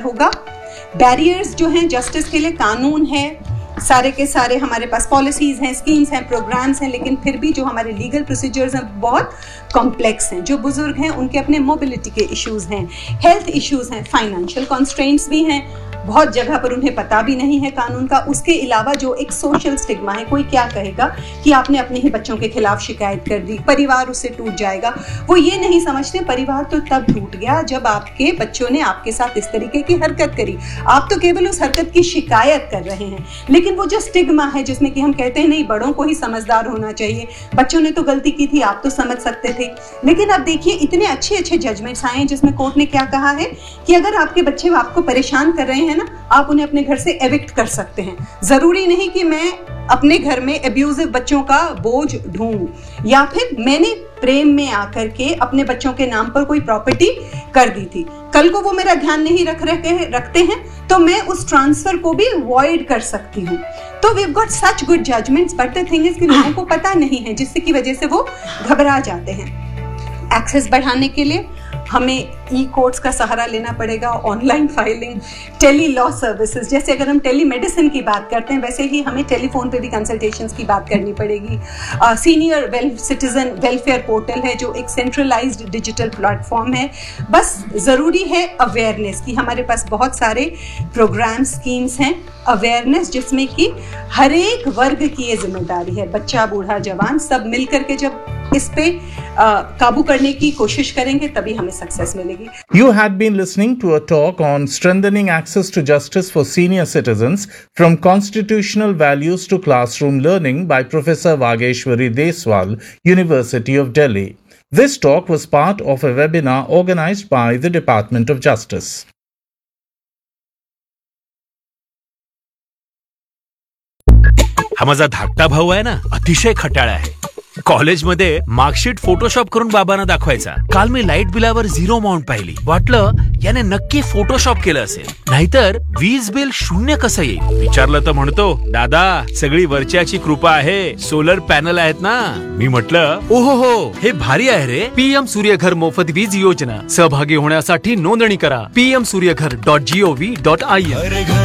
होगा। बैरियर्स जो हैं जस्टिस के लिए, कानून है, सारे के सारे हमारे पास पॉलिसीज हैं, स्कीम्स हैं, प्रोग्राम्स हैं, लेकिन फिर भी जो हमारे लीगल प्रोसीजर्स हैं बहुत कॉम्प्लेक्स हैं। जो बुजुर्ग हैं उनके अपने मोबिलिटी के इश्यूज हैं, हेल्थ इश्यूज हैं, फाइनेंशियल कॉन्स्ट्रेंट्स भी हैं, बहुत जगह पर उन्हें पता भी नहीं है कानून का। उसके अलावा जो एक सोशल स्टिग्मा है, कोई क्या कहेगा कि आपने अपने ही बच्चों के खिलाफ शिकायत कर दी, परिवार उससे टूट जाएगा। वो ये नहीं समझते परिवार तो तब टूट गया जब आपके बच्चों ने आपके साथ इस तरीके की हरकत करी। आप तो केवल उस हरकत की शिकायत कर रहे हैं, लेकिन वो जो स्टिग्मा है जिसमें कि हम कहते हैं नहीं बड़ों को ही समझदार होना चाहिए, बच्चों ने तो गलती की थी, आप तो समझ सकते थे। लेकिन अब देखिए इतने अच्छे अच्छे जजमेंट्स आए हैं जिसमें कोर्ट ने क्या कहा है कि अगर आपके बच्चे आपको परेशान कर रहे हैं ना, आप उन्हें अपने घर से एविक्ट कर सकते हैं। जरूरी नहीं कि मैं अपने घर में एब्यूजिव बच्चों का बोझ ढूंढूं, या फिर मैंने प्रेम में आकर के अपने बच्चों के नाम पर कोई प्रॉपर्टी कर दी थी, कल को वो मेरा ध्यान नहीं रखते हैं तो मैं उस ट्रांसफर को भी वॉइड कर सकती हूँ। तो we have got such good judgements, but the thing is कि लोगों को पता नहीं है, जिससे की वजह से वो घबरा जाते हैं। एक्सेस बढ़ाने के लिए हमें ई कोर्ट्स का सहारा लेना पड़ेगा, online filing, tele law services, जैसे अगर हम टेली मेडिसिन की बात करते हैं वैसे ही हमें टेलीफोन पे भी कंसल्टेशंस की बात करनी पड़ेगी। सीनियर सिटीजन वेलफेयर पोर्टल है जो एक सेंट्रलाइज्ड डिजिटल प्लेटफॉर्म है। बस ज़रूरी है अवेयरनेस की, हमारे पास बहुत सारे प्रोग्राम स्कीम्स हैं, अवेयरनेस जिसमें कि हर एक वर्ग की ये जिम्मेदारी है, बच्चा बूढ़ा जवान सब मिलकर के जब इस पे काबू करने की कोशिश करेंगे तभी हमें सक्सेस मिलेगी। You had been listening to a talk on strengthening access to justice for senior citizens from constitutional values to classroom learning by Professor Vageshwari Deswal, University of Delhi. This talk was part of a webinar organized by the Department of Justice. हा माझा धाकटा भाऊ आहे ना, अतिशय खटाळा आहे. कॉलेजमध्ये marksheet Photoshop करून बाबांना दाखवायचा. काल मी लाईट बिलावर 0 अमाउंट पाहिली. वाटलं याने नक्की फोटोशॉप केलं असेल, नाहीतर वीज बिल 0 कसं येईल. विचारलं तर म्हणतो, दादा सगळी वरच्याची कृपा आहे, सोलर पॅनल आहेत ना. मी म्हटलं ओहो हो, हे भारी आहे रे. पीएम सूर्यघर मोफत वीज योजना सहभागी होण्यासाठी नोंदणी करा. pmsuryaghar.gov.in.